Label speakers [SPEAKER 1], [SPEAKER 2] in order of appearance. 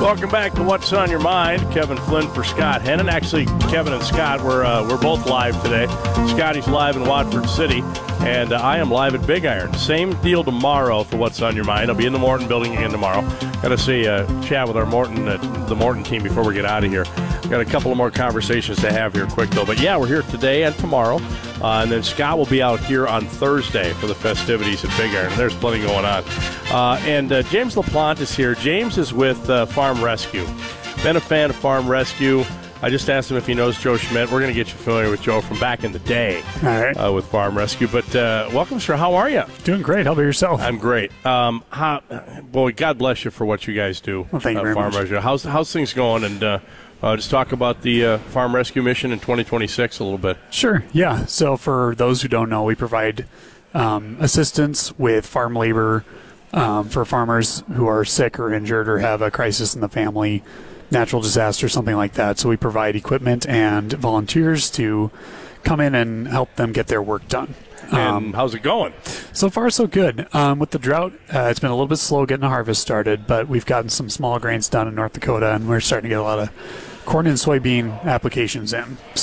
[SPEAKER 1] Welcome back to What's on Your Mind. Kevin Flynn for Scott Hennon. Actually, Kevin and Scott, we're both live today. Scotty's live in Watford City, and I am live at Big Iron. Same deal tomorrow for What's on Your Mind. I'll be in the Morton building again tomorrow. Got to see chat with our the Morton team before we get out of here. Got a couple of more conversations to have here quick, though. But, yeah, we're here today and tomorrow. And then Scott will be out here on Thursday for the festivities at Big Iron. There's plenty going on. And James LaPlante is here. James is with Farm Rescue. Been a fan of Farm Rescue. I just asked him if he knows Joe Schmidt. We're going to get you familiar with Joe from back in the day.
[SPEAKER 2] All right.
[SPEAKER 1] With Farm Rescue. But welcome, sir. How are you?
[SPEAKER 2] Doing great. How about yourself?
[SPEAKER 1] I'm great. Boy, God bless you for what you guys do.
[SPEAKER 2] Well, thank you very
[SPEAKER 1] Farm
[SPEAKER 2] much.
[SPEAKER 1] Rescue. How's things going? And just talk about the Farm Rescue mission in 2026 a little bit.
[SPEAKER 2] Sure. Yeah. So for those who don't know, we provide assistance with farm labor for farmers who are sick or injured or have a crisis in the family, natural disaster, something like that. So we provide equipment and volunteers to come in and help them get their work done.
[SPEAKER 1] And how's it going?
[SPEAKER 2] So far, so good. With the drought, it's been a little bit slow getting the harvest started, but we've gotten some small grains done in North Dakota, and we're starting to get a lot of corn and soybean applications in.